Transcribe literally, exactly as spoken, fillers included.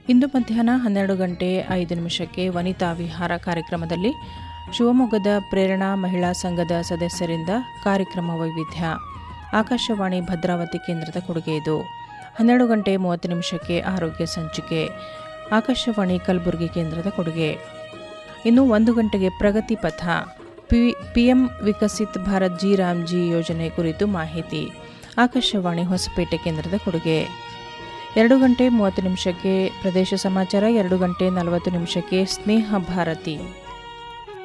ಇಂದು ಮಧ್ಯಾಹ್ನ ಹನ್ನೆರಡು ಗಂಟೆ ಐದು ನಿಮಿಷಕ್ಕೆ ವನಿತಾ ವಿಹಾರ ಕಾರ್ಯಕ್ರಮದಲ್ಲಿ ಶಿವಮೊಗ್ಗದ ಪ್ರೇರಣಾ ಮಹಿಳಾ ಸಂಘದ ಸದಸ್ಯರಿಂದ ಕಾರ್ಯಕ್ರಮ ವೈವಿಧ್ಯ. ಆಕಾಶವಾಣಿ ಭದ್ರಾವತಿ ಕೇಂದ್ರದ ಕೊಡುಗೆ ಇದು. ಹನ್ನೆರಡು ಗಂಟೆ ಮೂವತ್ತು ನಿಮಿಷಕ್ಕೆ ಆರೋಗ್ಯ ಸಂಚಿಕೆ. ಆಕಾಶವಾಣಿ ಕಲಬುರಗಿ ಕೇಂದ್ರದ ಕೊಡುಗೆ. ಇನ್ನು ಒಂದು ಗಂಟೆಗೆ ಪ್ರಗತಿ ಪಥ, P PM Viksit Bharat G Ramji ಯೋಜನೆ ಕುರಿತು ಮಾಹಿತಿ. ಆಕಾಶವಾಣಿ ಹೊಸಪೇಟೆ ಕೇಂದ್ರದ ಕೊಡುಗೆ. ಎರಡು ಗಂಟೆ ಮೂವತ್ತು ನಿಮಿಷಕ್ಕೆ ಪ್ರದೇಶ ಸಮಾಚಾರ. ಎರಡು ಗಂಟೆ ನಲವತ್ತು ನಿಮಿಷಕ್ಕೆ ಸ್ನೇಹ ಭಾರತಿ.